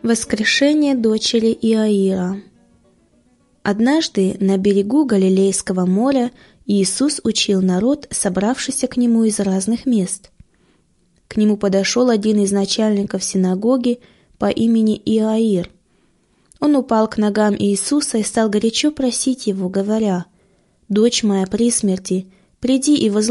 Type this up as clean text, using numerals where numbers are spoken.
Воскрешение дочери Иаира. Однажды на берегу Галилейского моря Иисус учил народ, собравшийся к Нему из разных мест. К Нему подошел один из начальников синагоги по имени Иаир. Он упал к ногам Иисуса и стал горячо просить Его, говоря: «Дочь моя при смерти, приди и возложи